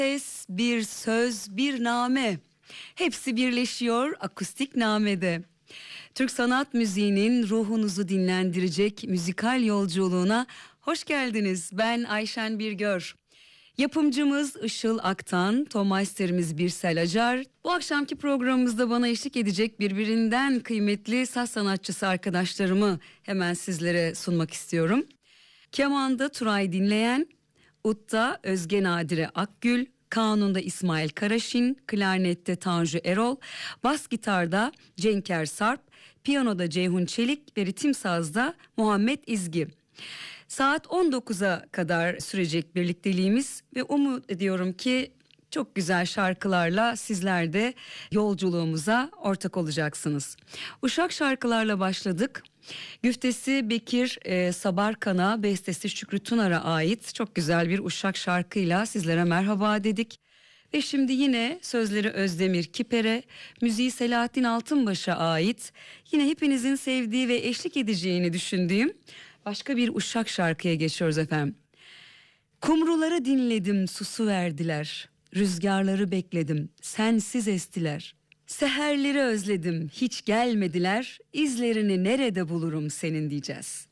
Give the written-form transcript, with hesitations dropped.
Ses, bir söz, bir name. Hepsi birleşiyor akustik namede. Türk sanat müziğinin ruhunuzu dinlendirecek müzikal yolculuğuna hoş geldiniz. Ben Ayşen Birgör. Yapımcımız Işıl Aktan, Tomaysterimiz Birsel Acar. Bu akşamki programımızda bana eşlik edecek birbirinden kıymetli saz sanatçısı arkadaşlarımı hemen sizlere sunmak istiyorum. Keman'da Turay Dinleyen, Ut'ta Özge Nadire Akgül, Kanun'da İsmail Karaşin, klarnette Tanju Erol, bas gitarda Cenker Sarp, piyanoda Ceyhun Çelik ve ritim sazda Muhammed İzgi. Saat 19'a kadar sürecek birlikteliğimiz ve umut ediyorum ki çok güzel şarkılarla sizler de yolculuğumuza ortak olacaksınız. Uşak şarkılarla başladık. Güftesi Bekir Sabarkan'a, bestesi Şükrü Tunar'a ait çok güzel bir Uşak şarkıyla sizlere merhaba dedik. Ve şimdi yine sözleri Özdemir Kiper'e, müziği Selahattin Altınbaş'a ait, yine hepinizin sevdiği ve eşlik edeceğini düşündüğüm başka bir Uşak şarkıya geçiyoruz efendim. Kumruları dinledim, susu verdiler. Rüzgarları bekledim, sensiz estiler. Seherleri özledim, hiç gelmediler. İzlerini nerede bulurum senin diyeceğiz.